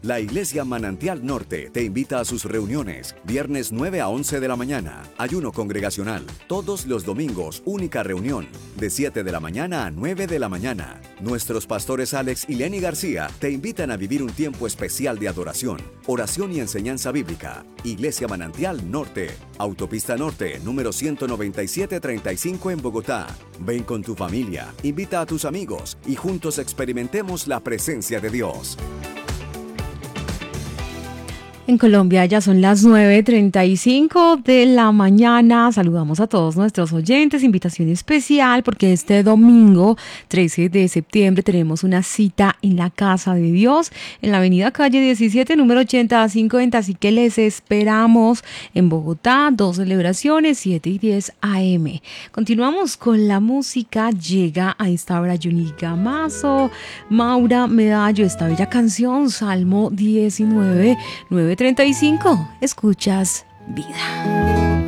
La Iglesia Manantial Norte te invita a sus reuniones, viernes 9 a 11 de la mañana, ayuno congregacional, todos los domingos, única reunión, de 7 de la mañana a 9 de la mañana. Nuestros pastores Alex y Lenny García te invitan a vivir un tiempo especial de adoración, oración y enseñanza bíblica. Iglesia Manantial Norte, Autopista Norte, número 19735 en Bogotá. Ven con tu familia, invita a tus amigos y juntos experimentemos la presencia de Dios. En Colombia ya son las 9:35 de la mañana. Saludamos a todos nuestros oyentes. Invitación especial porque este domingo 13 de septiembre tenemos una cita en la Casa de Dios en la avenida Calle 17, número 80 a 520. Así que les esperamos en Bogotá. 2 celebraciones, 7 y 10 a.m. Continuamos con la música. Llega a esta hora Johnny Gamazo, Maura Medallo, esta bella canción, Salmo 19, 9:35. Escuchas Vida.